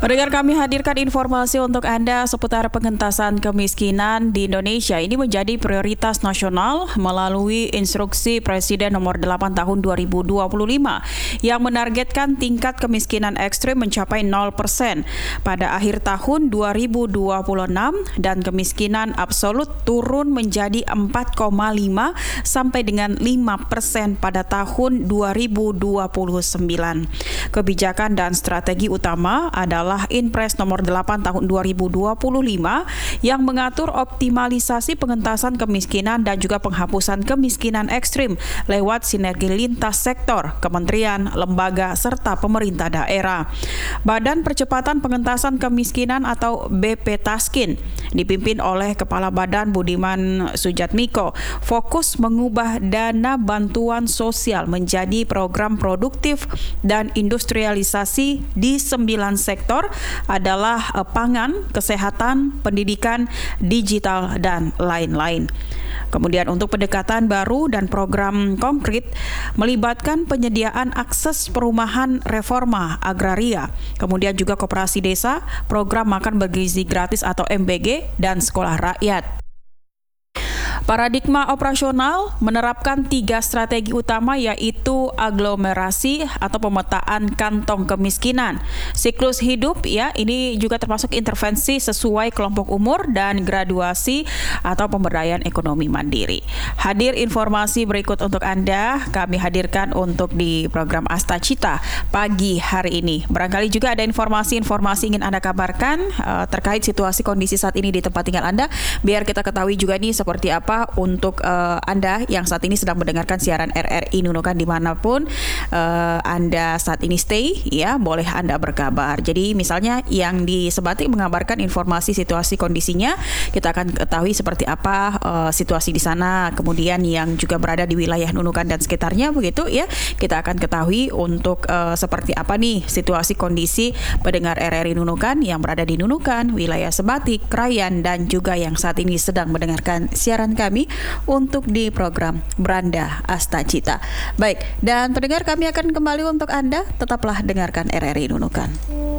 Pendengar, kami hadirkan informasi untuk Anda seputar pengentasan kemiskinan di Indonesia. Ini menjadi prioritas nasional melalui instruksi Presiden nomor 8 tahun 2025 yang menargetkan tingkat kemiskinan ekstrim mencapai 0% pada akhir tahun 2026 dan kemiskinan absolut turun menjadi 4,5 sampai dengan 5% pada tahun 2029. Kebijakan dan strategi utama adalah Inpres nomor 8 tahun 2025 yang mengatur optimalisasi pengentasan kemiskinan dan juga penghapusan kemiskinan ekstrim lewat sinergi lintas sektor, kementerian, lembaga, serta pemerintah daerah. Badan Percepatan Pengentasan Kemiskinan atau BP Taskin dipimpin oleh Kepala Badan Budiman Sujatmiko fokus mengubah dana bantuan sosial menjadi program produktif dan industrialisasi di 9 sektor adalah pangan, kesehatan, pendidikan, digital, dan lain-lain. Kemudian untuk pendekatan baru dan program konkret melibatkan penyediaan akses perumahan reforma agraria, kemudian juga koperasi desa, program makan bergizi gratis atau MBG, dan sekolah rakyat. Paradigma operasional menerapkan 3 strategi utama yaitu aglomerasi atau pemetaan kantong kemiskinan, siklus hidup ya, ini juga termasuk intervensi sesuai kelompok umur dan graduasi atau pemberdayaan ekonomi mandiri. Hadir informasi berikut untuk Anda, kami hadirkan untuk di program Asta Cita pagi hari ini. Barangkali juga ada informasi-informasi ingin Anda kabarkan terkait situasi kondisi saat ini di tempat tinggal Anda, biar kita ketahui juga nih seperti apa untuk Anda yang saat ini sedang mendengarkan siaran RRI Nunukan dimanapun Anda saat ini stay, ya boleh Anda berkabar. Jadi misalnya yang di Sebatik mengabarkan informasi situasi kondisinya, kita akan ketahui seperti apa situasi di sana. Kemudian yang juga berada di wilayah Nunukan dan sekitarnya begitu ya, kita akan ketahui untuk seperti apa nih situasi kondisi pendengar RRI Nunukan yang berada di Nunukan, wilayah Sebatik, Krayan, dan juga yang saat ini sedang mendengarkan siaran kami untuk di program Beranda Asta Cita. Baik, dan pendengar, kami akan kembali untuk Anda, tetaplah dengarkan RRI Nunukan.